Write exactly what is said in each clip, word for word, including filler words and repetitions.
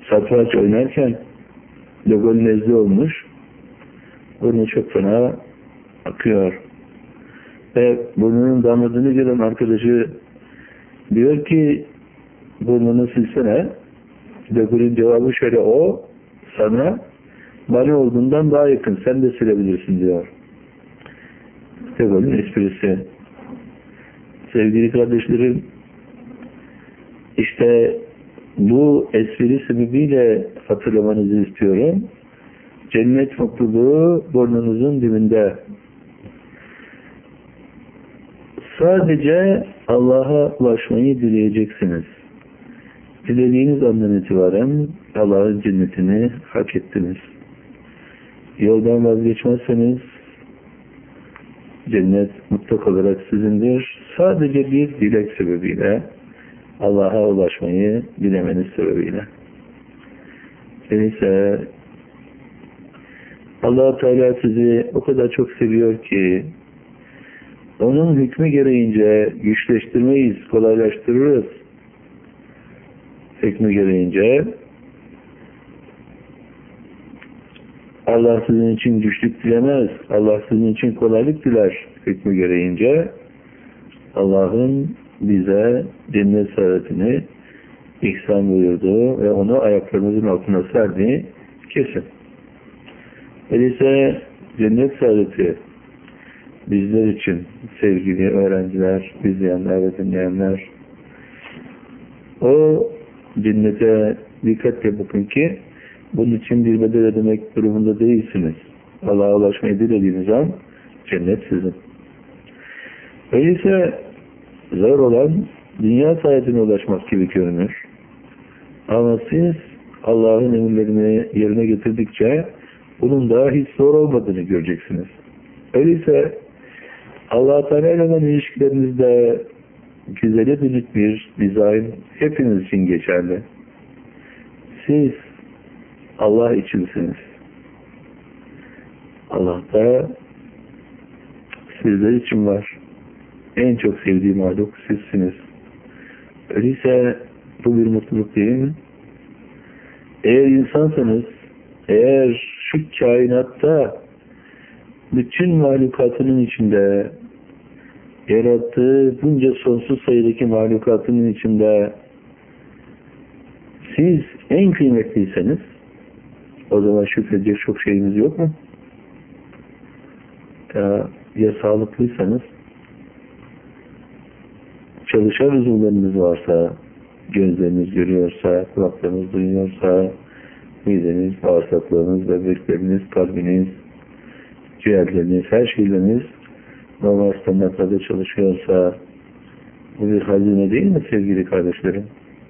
satranç oynarken Logol nezle olmuş. Burnu çok fena akıyor. Ve burnunun damladığını gören arkadaşı diyor ki burnunu silsene. Logol'ün cevabı şöyle: o sana bana olduğundan daha yakın. Sen de silebilirsin diyor. Logol'ün esprisi. Sevgili kardeşlerim, işte bu espri sebebiyle hatırlamanızı istiyorum. Cennet mutluluğu burnunuzun dibinde. Sadece Allah'a ulaşmayı dileyeceksiniz. Dilediğiniz andan itibaren Allah'ın cennetini hak ettiniz. Yoldan vazgeçmezseniz cennet mutlak olarak sizindir. Sadece bir dilek sebebiyle, Allah'a ulaşmayı dilemeniz sebebiyle. Öyleyse Allah Teala sizi o kadar çok seviyor ki onun hükmü gereğince güçleştirmeyiz, kolaylaştırırız. Hükmü gereğince Allah sizin için güçlük dilemez. Allah sizin için kolaylık diler. Hükmü gereğince Allah'ın bize cennet saadetini ihsan buyurduğu ve onu ayaklarımızın altına serdiği kesin. Öyleyse cennet saadeti bizler için, sevgili öğrenciler, izleyenler ve dinleyenler, o cennete dikkatle bakın ki bunun için bir bedel ödemek durumunda değilsiniz. Allah'a ulaşmayı dilediğiniz an cennet sizin. Öyleyse zor olan dünya saadetine ulaşmak gibi görünür. Ama siz Allah'ın emirlerini yerine getirdikçe bunun daha hiç zor olmadığını göreceksiniz. Öyleyse Allah-u Teala ile olan ilişkilerinizde güzele dönük bir dizayn hepiniz için geçerli. Siz Allah içinsiniz. Allah da sizler için var. En çok sevdiği mahluk sizsiniz. Öyleyse bu bir mutluluk değil mi? Eğer insansanız, eğer şu kainatta bütün mahlukatının içinde, yarattığı bunca sonsuz sayıdaki mahlukatının içinde siz en kıymetliyseniz, o zaman şükredecek çok şeyimiz yok mu? Ya, ya sağlıklıysanız, çalışan uzuvlarınız varsa, gözleriniz görüyorsa, kulaklarınız duyuyorsa, mideniz, bağırsaklarınız, böbrekleriniz, kalbiniz, ciğerleriniz, her şeyleriniz normal standartlarda çalışıyorsa, bu bir hazine değil mi sevgili kardeşlerim?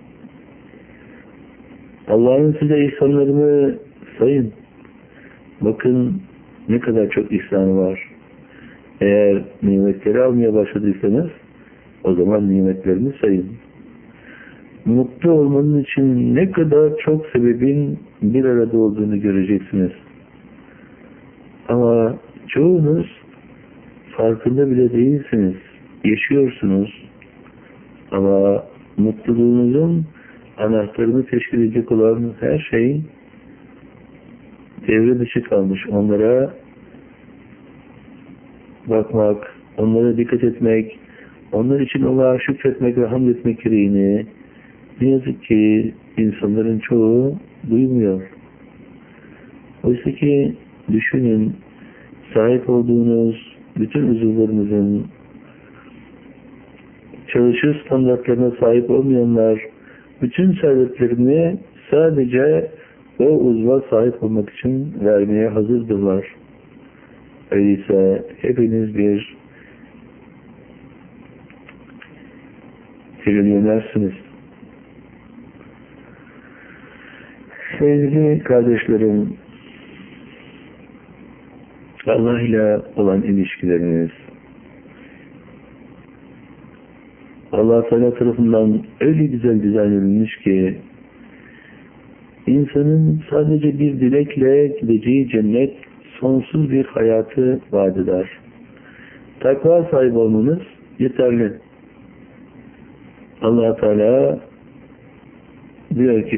Allah'ın size ihsanlarını sayın. Bakın ne kadar çok ihsanı var. Eğer nimetleri almaya başladıysanız o zaman nimetlerini sayın. Mutlu olmanın için ne kadar çok sebebin bir arada olduğunu göreceksiniz. Ama çoğunuz farkında bile değilsiniz. Yaşıyorsunuz. Ama mutluluğunuzun anahtarını teşkil edecek olan her şey devre dışı kalmış. Onlara bakmak, onlara dikkat etmek, onlar için Allah'a şükretmek ve hamd etmek gereğini ne yazık ki insanların çoğu duymuyor. Oysa ki düşünün, sahip olduğunuz bütün uzuvlarınızın çalışır standartlarına sahip olmayanlar bütün servetlerini sadece o uzva sahip olmak için vermeye hazırdırlar. Öyleyse hepiniz bir trilyonersiniz. Sevgili kardeşlerim, Allah ile olan ilişkileriniz Allah Teala tarafından öyle güzel dizayn edilmiş ki insanın sadece bir dilekle gideceği cennet sonsuz bir hayatı vaat eder. Takva sahibi olmanız yeterli. Allah Teala diyor ki